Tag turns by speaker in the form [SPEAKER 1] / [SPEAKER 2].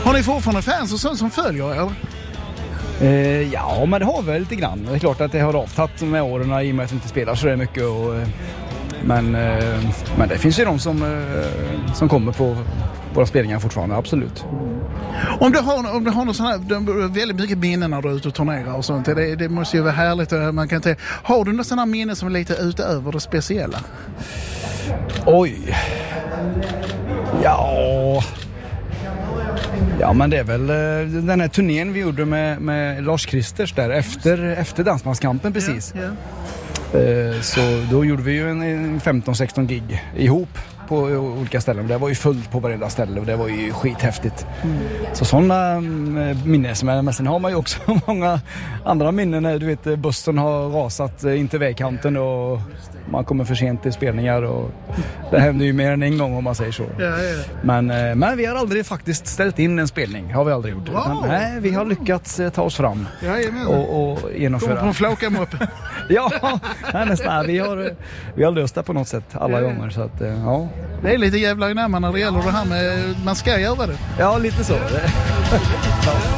[SPEAKER 1] Har ni fortfarande fans och sånt som följer er?
[SPEAKER 2] Ja, men det har väl lite grann. Det är klart att det har avtagit med åren i och med att vi inte spelar så mycket. Men det finns ju de som kommer på våra spelningar fortfarande, absolut.
[SPEAKER 1] Om du har något sånt här, väldigt mycket minnen när du är ute och turnerar och sånt, det måste ju vara härligt. Man kan inte, har du något sånt här minne som är lite utöver det speciella?
[SPEAKER 2] Oj. Ja, men det är väl den här turnén vi gjorde med Lars Kristers där efter Dansbandskampen precis. Yeah. Så då gjorde vi ju en 15-16 gig ihop på olika ställen. Det var ju fullt på varenda ställe och det var ju skithäftigt. Så sådana minnen men sen har man ju också många andra minnen när du vet bussen har rasat in till vägkanten och man kommer för sent till spelningar och det händer ju mer än en gång om man säger så. Ja. Men vi har aldrig faktiskt ställt in en spelning, har vi aldrig gjort.
[SPEAKER 1] Wow.
[SPEAKER 2] Utan, nej, vi har lyckats ta oss fram och genomföra.
[SPEAKER 1] Kommer från flåkamopp.
[SPEAKER 2] Ja, nästan. Vi har löst det på något sätt alla gånger. Så att, ja.
[SPEAKER 1] Det är lite jävla i närmare när det gäller det här med man ska göra det.
[SPEAKER 2] Ja, lite så. Ja.